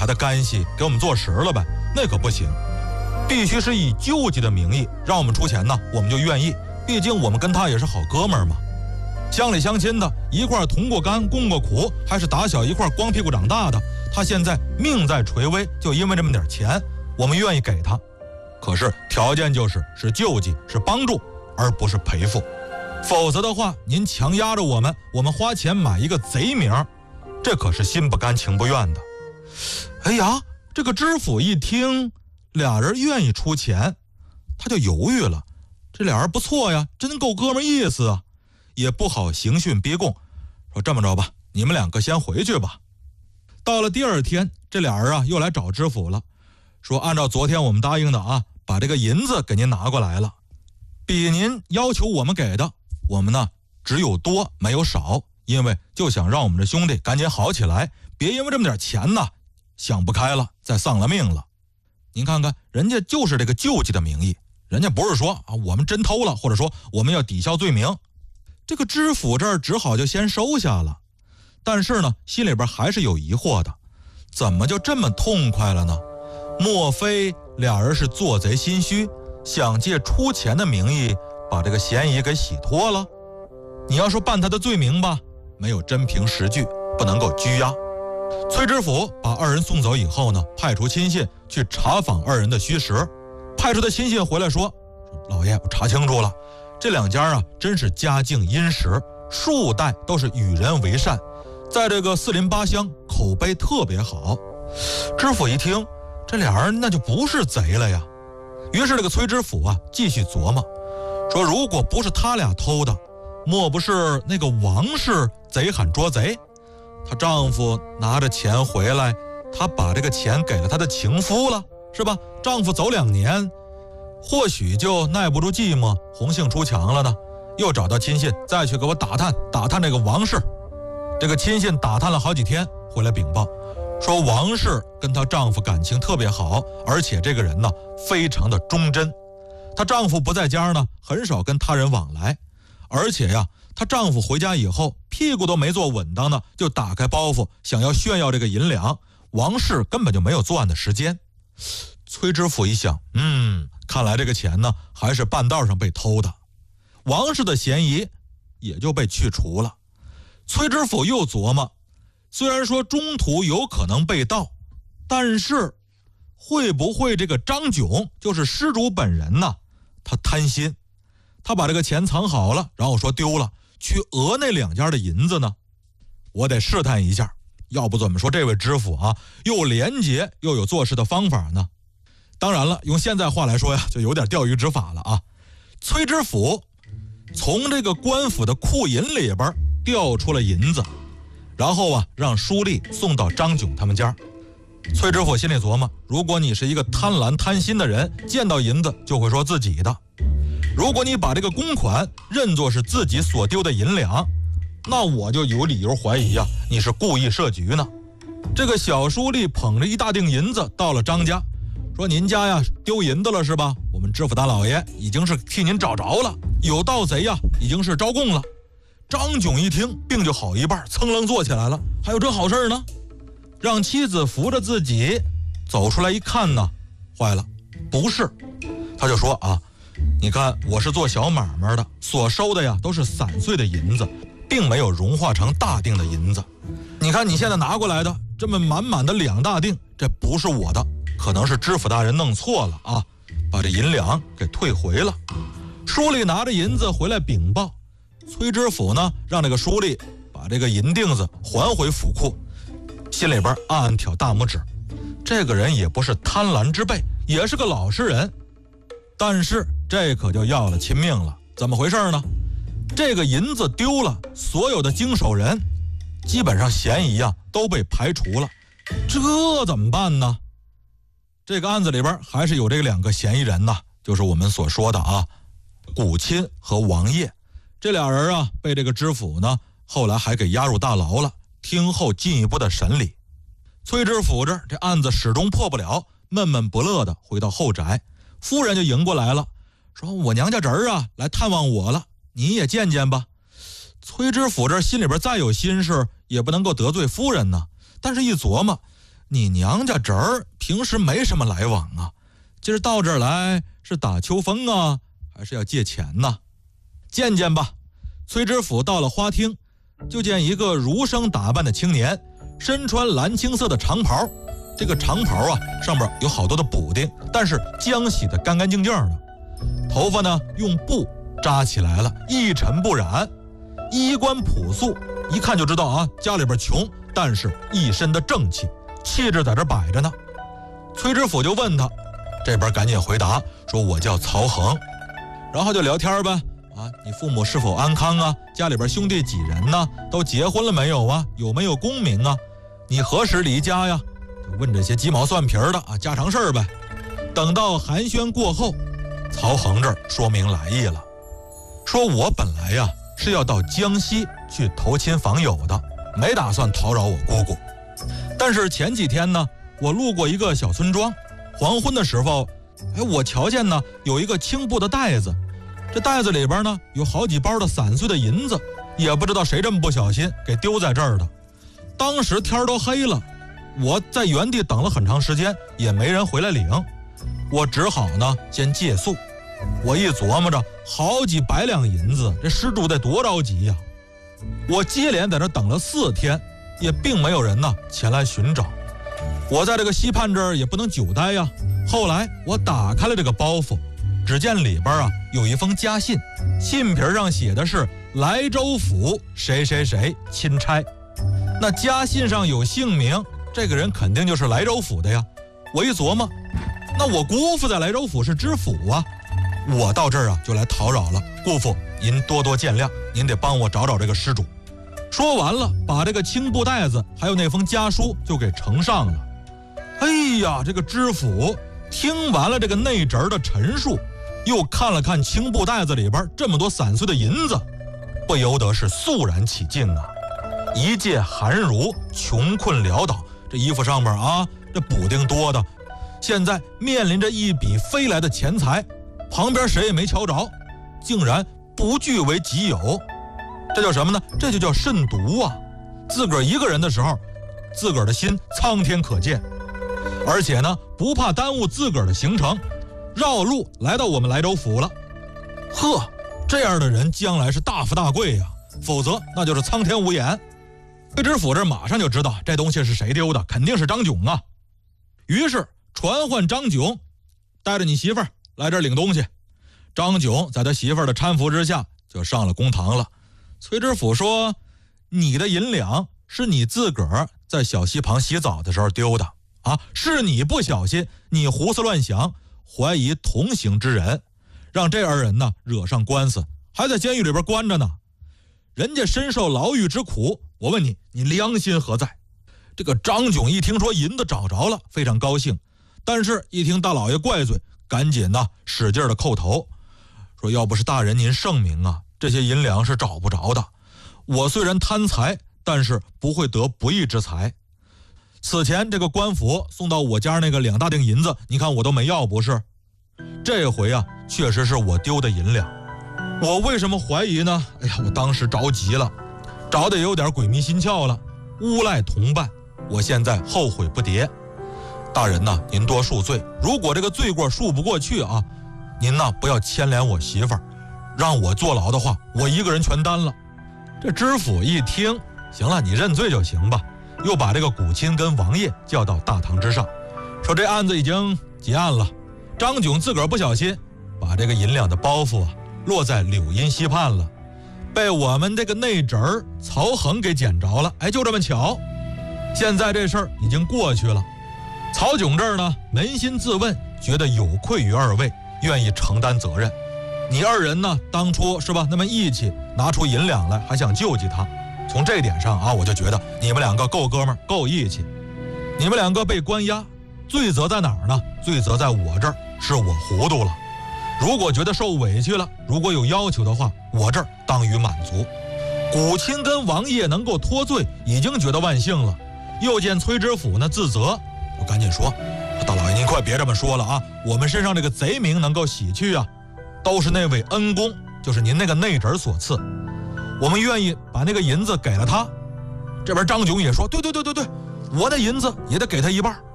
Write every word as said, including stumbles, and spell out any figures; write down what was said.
他的干系给我们坐实了呗，那可不行，必须是以救济的名义让我们出钱呢，我们就愿意，毕竟我们跟他也是好哥们儿嘛，乡里乡亲的，一块同过甘共过苦，还是打小一块光屁股长大的，他现在命在垂危，就因为这么点钱，我们愿意给他，可是条件就是是救济，是帮助，而不是赔付，否则的话您强压着我们，我们花钱买一个贼名，这可是心不甘情不愿的。哎呀，这个知府一听俩人愿意出钱，他就犹豫了，这俩人不错呀，真够哥们意思啊，也不好刑讯逼供，说这么着吧，你们两个先回去吧。到了第二天，这俩人啊又来找知府了，说按照昨天我们答应的啊，把这个银子给您拿过来了，比您要求我们给的，我们呢只有多没有少，因为就想让我们这兄弟赶紧好起来，别因为这么点钱呢想不开了再丧了命了。您看看人家就是这个救济的名义，人家不是说啊我们真偷了，或者说我们要抵消罪名，这个知府这儿只好就先收下了。但是呢心里边还是有疑惑的，怎么就这么痛快了呢？莫非俩人是做贼心虚，想借出钱的名义把这个嫌疑给洗脱了？你要说办他的罪名吧，没有真凭实据，不能够拘押。崔知府把二人送走以后呢，派出亲信去查访二人的虚实。派出的亲信回来说，老爷我查清楚了，这两家啊真是家境殷实，数代都是与人为善，在这个四邻八乡口碑特别好。知府一听，这俩人那就不是贼了呀。于是这个崔知府啊继续琢磨，说如果不是他俩偷的，莫不是那个王氏贼喊捉贼，她丈夫拿着钱回来，她把这个钱给了她的情夫了，是吧？丈夫走两年，或许就耐不住寂寞，红杏出墙了呢，又找到亲信再去给我打探打探这个王氏。这个亲信打探了好几天，回来禀报说王氏跟她丈夫感情特别好，而且这个人呢非常的忠贞，她丈夫不在家呢，很少跟他人往来，而且呀她丈夫回家以后屁股都没坐稳当呢，就打开包袱想要炫耀这个银两，王氏根本就没有作案的时间。崔知府一想，嗯，看来这个钱呢还是半道上被偷的，王氏的嫌疑也就被去除了。崔知府又琢磨，虽然说中途有可能被盗，但是会不会这个张炯就是失主本人呢？他贪心，他把这个钱藏好了，然后说丢了，去讹那两家的银子呢？我得试探一下，要不怎么说这位知府啊又廉洁又有做事的方法呢？当然了，用现在话来说呀，就有点钓鱼执法了啊。崔知府从这个官府的库银里边调出了银子，然后啊让书吏送到张炯他们家。崔知府心里琢磨，如果你是一个贪婪贪心的人，见到银子就会说自己的，如果你把这个公款认作是自己所丢的银两，那我就有理由怀疑啊你是故意设局呢。这个小书吏捧着一大锭银子到了张家，说您家呀丢银子了是吧？我们知府大老爷已经是替您找着了，有盗贼呀已经是招供了。张炯一听病就好一半，噌楞坐起来了，还有这好事呢？让妻子扶着自己走出来一看呢，坏了，不是。他就说啊，你看我是做小买卖的，所收的呀都是散碎的银子，并没有融化成大锭的银子。你看你现在拿过来的这么满满的两大锭，这不是我的，可能是知府大人弄错了啊，把这银两给退回了。书吏拿着银子回来禀报，崔知府呢让这个书吏把这个银锭子还回府库，心里边暗暗挑大拇指，这个人也不是贪婪之辈，也是个老实人。但是这可就要了亲命了，怎么回事呢？这个银子丢了，所有的经手人基本上嫌疑啊都被排除了，这怎么办呢？这个案子里边还是有这两个嫌疑人呢，就是我们所说的啊古钦和王业，这俩人啊被这个知府呢后来还给押入大牢了，听后进一步的审理。崔知府这这案子始终破不了，闷闷不乐的回到后宅，夫人就迎过来了，说我娘家侄儿啊来探望我了，你也见见吧。崔知府这心里边再有心事，也不能够得罪夫人呢，但是一琢磨， 你娘家侄儿平时没什么来往啊，今儿到这儿来是打秋风啊，还是要借钱呢？见见吧。崔知府到了花厅，就见一个儒生打扮的青年，身穿蓝青色的长袍。这个长袍啊，上面有好多的补丁，但是浆洗得干干净净的。头发呢，用布扎起来了，一尘不染。衣冠朴素，一看就知道啊，家里边穷，但是一身的正气，气质在这摆着呢。崔知府就问他，这边赶紧回答说：“我叫曹恒。”然后就聊天呗。啊，你父母是否安康啊？家里边兄弟几人呢？都结婚了没有啊？有没有功名啊？你何时离家呀？就问这些鸡毛蒜皮的啊，家常事儿呗。等到寒暄过后，曹恒这儿说明来意了，说我本来呀是要到江西去投亲访友的，没打算讨扰我姑姑。但是前几天呢，我路过一个小村庄，黄昏的时候，哎，我瞧见呢有一个青布的袋子。这袋子里边呢有好几包的散碎的银子，也不知道谁这么不小心给丢在这儿的。当时天都黑了，我在原地等了很长时间，也没人回来领，我只好呢先借宿。我一琢磨着，好几百两银子，这失主得多着急呀！我接连在这等了四天，也并没有人呢前来寻找。我在这个溪畔这儿也不能久待呀。后来我打开了这个包袱，只见里边啊有一封家信，信皮上写的是莱州府谁谁谁钦差。那家信上有姓名，这个人肯定就是莱州府的呀。我一琢磨，那我姑父在莱州府是知府啊，我到这儿啊就来讨扰了，姑父您多多见谅，您得帮我找找这个失主。说完了，把这个青布袋子还有那封家书就给呈上了。哎呀，这个知府听完了这个内侄的陈述，又看了看青布袋子里边这么多散碎的银子，不由得是肃然起敬啊！一介寒儒，穷困潦倒，这衣服上面啊，这补丁多的，现在面临着一笔飞来的钱财，旁边谁也没瞧着，竟然不据为己有，这叫什么呢？这就叫慎独啊！自个儿一个人的时候，自个儿的心苍天可见，而且呢，不怕耽误自个儿的行程，绕路来到我们莱州府了。呵，这样的人将来是大富大贵呀，否则那就是苍天无眼。崔知府这马上就知道这东西是谁丢的，肯定是张炯啊。于是传唤张炯，带着你媳妇儿来这儿领东西。张炯在他媳妇儿的搀扶之下就上了公堂了。崔知府说，你的银两是你自个儿在小溪旁洗澡的时候丢的啊，是你不小心，你胡思乱想，怀疑同行之人，让这二人呢惹上官司，还在监狱里边关着呢。人家深受牢狱之苦，我问你，你良心何在？这个张炯一听说银子找着了，非常高兴，但是一听大老爷怪罪，赶紧呢使劲的叩头，说要不是大人您圣明啊，这些银两是找不着的。我虽然贪财，但是不会得不义之财。此前这个官府送到我家那个两大锭银子，你看我都没要不是？这回啊，确实是我丢的银两。我为什么怀疑呢？哎呀，我当时着急了，着得有点鬼迷心窍了，诬赖同伴，我现在后悔不迭。大人呐，您多恕罪，如果这个罪过恕不过去啊，您呐不要牵连我媳妇儿，让我坐牢的话，我一个人全担了。这知府一听，行了，你认罪就行吧，又把这个古钦跟王爷叫到大堂之上，说这案子已经结案了，张炯自个儿不小心把这个银两的包袱啊落在柳荫溪畔了，被我们这个内侄儿曹恒给捡着了。哎，就这么巧，现在这事儿已经过去了。曹炯这儿呢扪心自问，觉得有愧于二位，愿意承担责任。你二人呢当初是吧那么义气，拿出银两来还想救济他，从这点上啊，我就觉得你们两个够哥们儿，够义气。你们两个被关押，罪责在哪儿呢？罪责在我这儿，是我糊涂了。如果觉得受委屈了，如果有要求的话，我这儿当予满足。古钦跟王爷能够脱罪，已经觉得万幸了。又见崔知府呢自责，我赶紧说，大老爷您快别这么说了啊，我们身上这个贼名能够洗去啊，都是那位恩公，就是您那个内侄所赐，我们愿意把那个银子给了他。这边张炯也说，对对对对对， 我的银子也得给他一半。